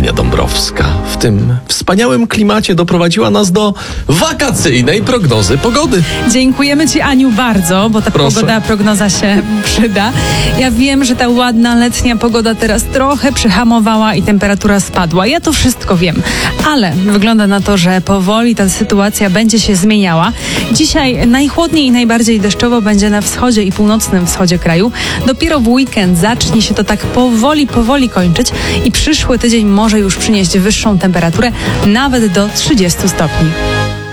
Ania Dąbrowska w tym wspaniałym klimacie doprowadziła nas do wakacyjnej prognozy pogody. Dziękujemy Ci, Aniu, bardzo, bo ta prognoza się przyda. Ja wiem, że ta ładna letnia pogoda teraz trochę przyhamowała i temperatura spadła. Ja to wszystko wiem, ale wygląda na to, że powoli ta sytuacja będzie się zmieniała. Dzisiaj najchłodniej i najbardziej deszczowo będzie na wschodzie i północnym wschodzie kraju. Dopiero w weekend zacznie się to tak powoli kończyć i przyszły tydzień może już przynieść wyższą temperaturę, nawet do 30 stopni.